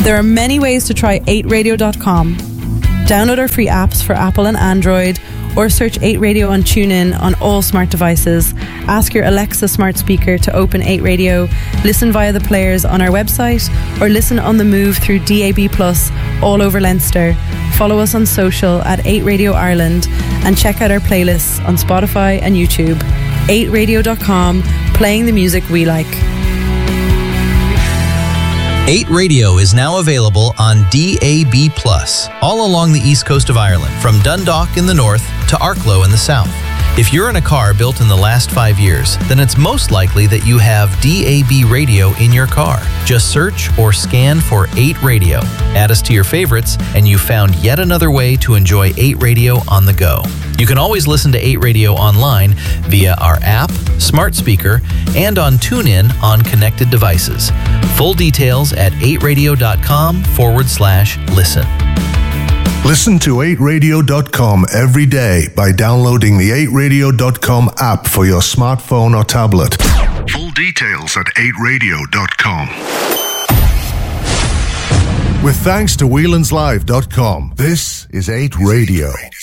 There are many ways to try 8radio.com. Download our free apps for Apple and Android, or search 8Radio on TuneIn on all smart devices. Ask your Alexa smart speaker to open 8Radio, listen via the players on our website, or listen on the move through DAB+ all over Leinster. Follow us on social at 8Radio Ireland, and check out our playlists on Spotify and YouTube. 8radio.com, playing the music we like. 8 Radio is now available on DAB+, all along the east coast of Ireland, from Dundalk in the north to Arklow in the south. If you're in a car built in the last 5 years, then it's most likely that you have DAB radio in your car. Just search or scan for 8 Radio. Add us to your favorites, and you've found yet another way to enjoy 8 Radio on the go. You can always listen to 8 Radio online via our app, smart speaker, and on TuneIn on connected devices. Full details at 8radio.com/listen. Listen to 8radio.com every day by downloading the 8radio.com app for your smartphone or tablet. Full details at 8radio.com. With thanks to Whelan'sLive.com, this is 8 Radio.